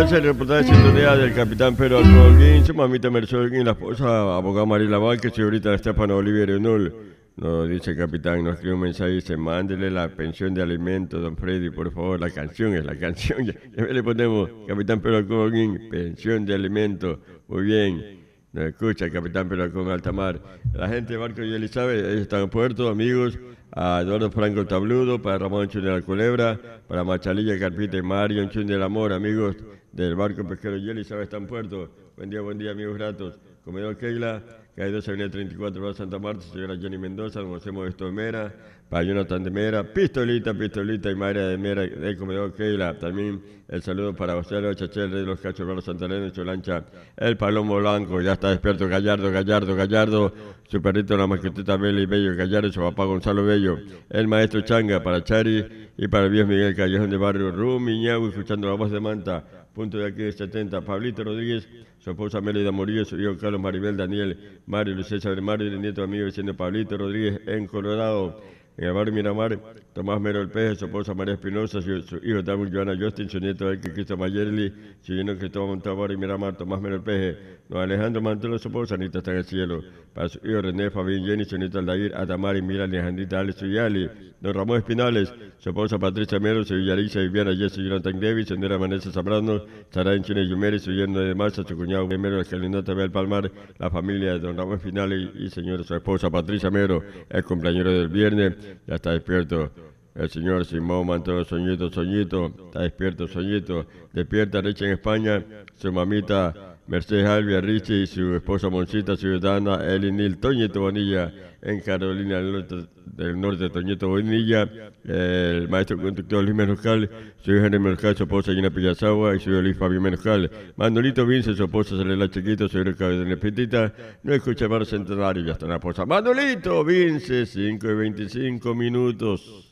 hace el reportaje de sintonía del capitán Pedro Alcoholguín, su mamita Mercedes, la esposa, abogada María Laval, que señorita Estefano Olivier Unul. Nos dice el capitán, nos escribe un mensaje y dice, mándele la pensión de alimentos, don Freddy, por favor, la canción. Ya le ponemos, capitán Pedro Alcoholguín, pensión de alimentos, muy bien. Nos escucha el capitán Pedro con Altamar. La gente de Barco y Elizabeth, ellos están en puerto, amigos. A Eduardo Franco Tabludo, para Ramón Chun de la Culebra, para Machalilla Carpita y Mario Chun del Amor, amigos del Barco Pesquero y Elizabeth está en puerto. Buen día, amigos gratos. Comedor Keila, calle 2, avenida 34, Barrio Santa Marta, señora Jenny Mendoza, don José Modesto de Mera, para Jonathan de Mera, Pistolita y María de Mera del Comedor Keila. También el saludo para José Leo Chachel, Rey de los Cachos, Barrio Santa Elena, Cholancha, el Palomo Blanco, ya está despierto Gallardo, su perrito, la mascotita Beli Bello, Gallardo, su papá Gonzalo Bello, el maestro Changa, para Chari y para el viejo Miguel Callejón de Barrio Rumiñahui, escuchando la voz de Manta, punto de aquí de 70, Pablito Rodríguez, su esposa Mélida Murillo, su hijo Carlos Maribel Daniel, Mario Luis César Mario y el nieto amigo diciendo Pablito Rodríguez en Colorado. En el barrio Miramar, Tomás Mero el Peje, su esposa María Espinosa, su hijo David Joana Justin, su nieto Elke Cristo Mayerli, su yerno Cristóbal Montalbán y Miramar, Tomás Mero el Peje, don Alejandro Mantelo, su esposa Anita está en el cielo, para su hijo René Fabián Jenny, su nieto Aldair, Atamar y Mira Alejandrita Alex Uyali, don Ramón Espinales, su esposa Patricia Mero, su Villariza Viviana Jesse Jonathan Davis, su señora Vanessa Zambrano, Sara Enchine Yumeri, su yerno de Marza, su cuñado Mero, Escalinata Bel Palmar, la familia de don Ramón Espinales y señora su esposa Patricia Mero, el cumpleañero del viernes. Ya está despierto el señor Simón Mantoro Soñito, está despierto Soñito, despierta Richie en España, su mamita Mercedes Alvia, Richie y su esposa Moncita Ciudadana, Elinil Toñito Bonilla en Carolina del Norte, Toñito Bonilla, el maestro conductor Luis Menoscal, su hijo Henry Menoscal, su esposa Gina Pillazagua y su hijo Luis Fabio Menoscal, Manolito Vince, su esposa Celela Chiquito, su hijo de Petita, no escucha más centenario, ya está en la esposa Manolito Vince, 5:25.